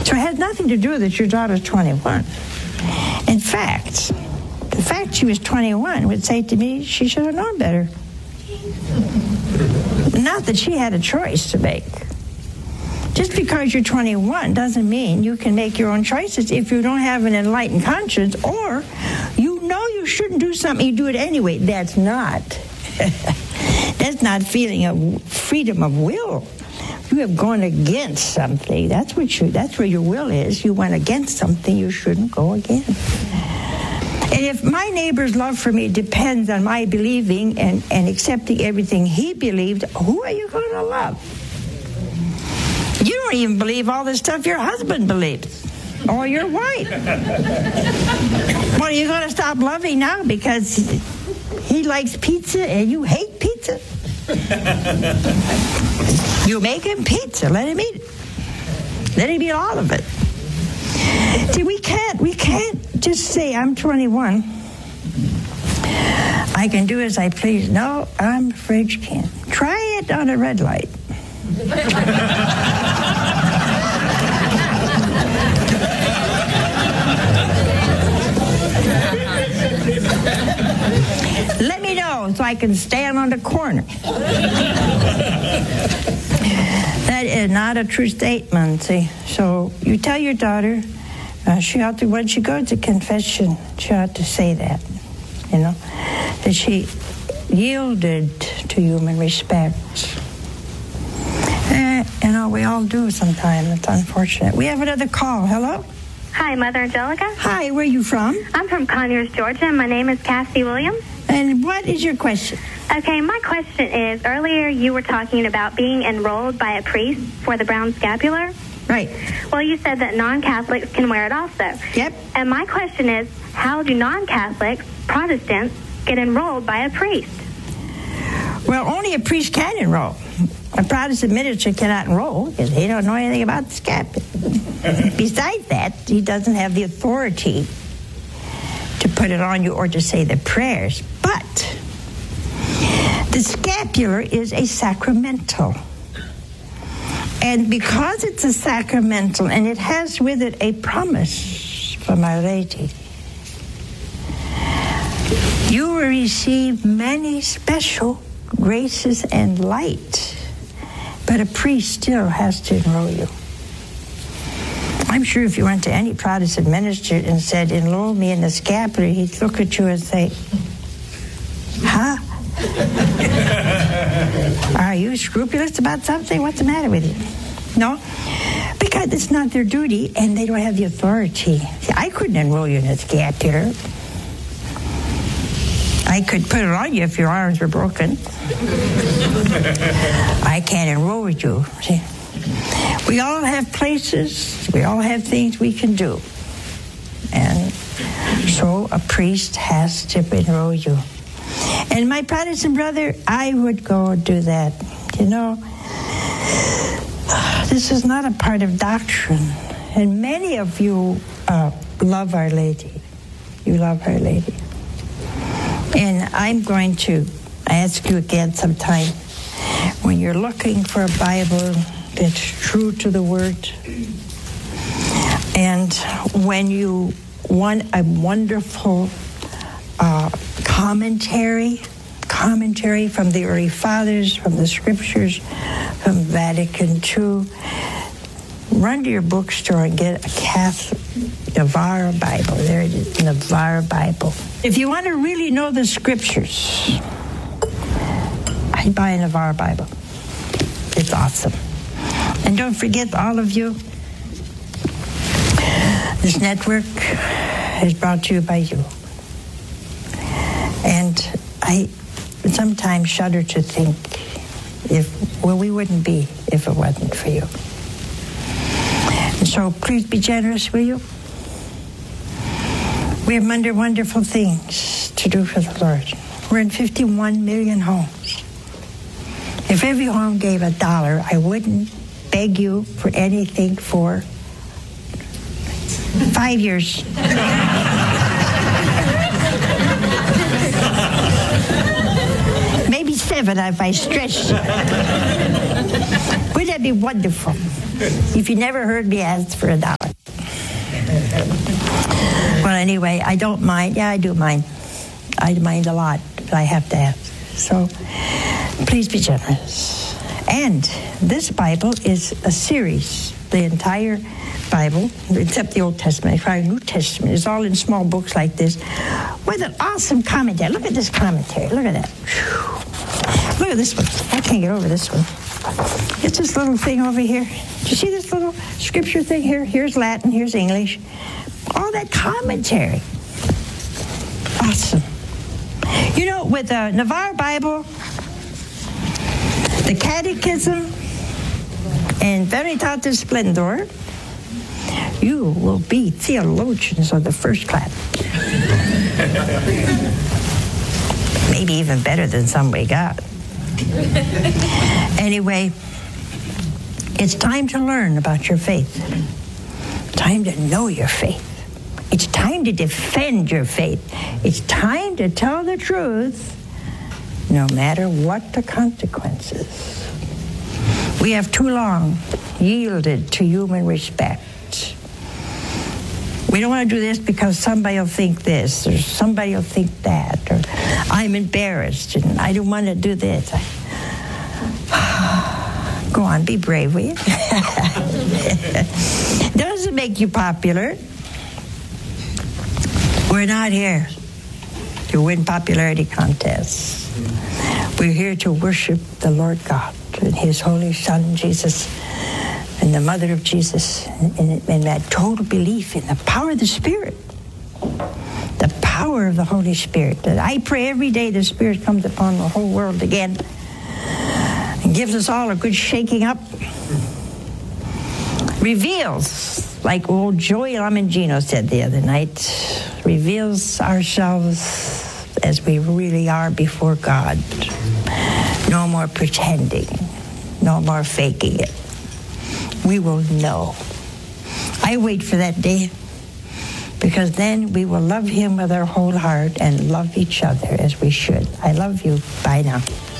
So it has nothing to do with that your daughter's 21. In fact, the fact she was 21 would say to me she should have known better. Not that she had a choice to make. Just because you're 21 doesn't mean you can make your own choices if you don't have an enlightened conscience, or you know you shouldn't do something, you do it anyway. That's not feeling of freedom of will. You have gone against something. That's where your will is. You went against something you shouldn't go against. And if my neighbor's love for me depends on my believing and accepting everything he believed, who are you going to love? You don't even believe all the stuff your husband believes, or your wife. What, are you going to stop loving now because he likes pizza and you hate pizza? You make him pizza. Let him eat it. Let him eat all of it. See, we can't just say, I'm 21. I can do as I please. No, I'm afraid you can't. Try it on a red light. Let me know so I can stand on the corner. That is not a true statement, see. So you tell your daughter, she ought to, when she goes to confession, she ought to say that, that she yielded to human respect. We all do sometimes. It's unfortunate. We have another call. Hello? Hi, Mother Angelica. Hi, where are you from? I'm from Conyers, Georgia, and my name is Cassie Williams. And what is your question? Okay, my question is, earlier you were talking about being enrolled by a priest for the brown scapular. Right. Well, you said that non-Catholics can wear it also. Yep. And my question is, how do non-Catholics, Protestants, get enrolled by a priest? Well, only a priest can enroll. A Protestant minister cannot enroll because he don't know anything about the scapular. Besides that, he doesn't have the authority to put it on you or to say the prayers. But the scapular is a sacramental. And because it's a sacramental and it has with it a promise from Our Lady, you will receive many special graces and light. But a priest still has to enroll you. I'm sure if you went to any Protestant minister and said, enroll me in the scapular, he'd look at you and say, huh? Are you scrupulous about something? What's the matter with you? No? Because it's not their duty and they don't have the authority. See, I couldn't enroll you in the scapular. I could put it on you if your arms were broken. I can't enroll you. See? We all have places, we all have things we can do. And so a priest has to enroll you. And my Protestant brother, I would go and do that. This is not a part of doctrine. And many of you love Our Lady. You love Our Lady. And I'm going to ask you again sometime, when you're looking for a Bible that's true to the Word, and when you want a wonderful commentary from the early fathers, from the scriptures, from Vatican II, run to your bookstore and get a Catholic Navarra Bible. There it is, Navarra Bible. If you want to really know the scriptures, I'd buy a Navarra Bible. It's awesome. And don't forget, all of you, this network is brought to you by you. And I sometimes shudder to think we wouldn't be if it wasn't for you. And so please be generous, will you? We have wonderful things to do for the Lord. We're in 51 million homes. If every home gave $1, I wouldn't beg you for anything for 5 years. Maybe 7 if I stretched. Wouldn't that be wonderful? If you never heard me ask for $1. Well, anyway, I don't mind. Yeah, I do mind. I mind a lot, but I have to ask. So please be generous. And this Bible is a series. The entire Bible, except the Old Testament, the New Testament, is all in small books like this with an awesome commentary. Look at this commentary. Look at that. Whew. Look at this one. I can't get over this one. It's this little thing over here. Do you see this little scripture thing here? Here's Latin, here's English. All that commentary. Awesome. You know, with the Navarre Bible, the Catechism, and Veritatis Splendor, you will be theologians of the first class. Maybe even better than some we got. Anyway, it's time to learn about your faith. Time to know your faith. It's time to defend your faith. It's time to tell the truth, no matter what the consequences. We have too long yielded to human respect. We don't want to do this because somebody will think this, or somebody will think that, or I'm embarrassed and I don't want to do this. Go on, be brave, will you? Doesn't make you popular. We're not here to win popularity contests. We're here to worship the Lord God and His Holy Son, Jesus, and the Mother of Jesus, and that total belief in the power of the Spirit, the power of the Holy Spirit. That I pray every day the Spirit comes upon the whole world again and gives us all a good shaking up. Reveals, like old Joey Lamangino said the other night, reveals ourselves as we really are before God. No more pretending. No more faking it. We will know. I wait for that day, because then we will love Him with our whole heart and love each other as we should. I love you. Bye now.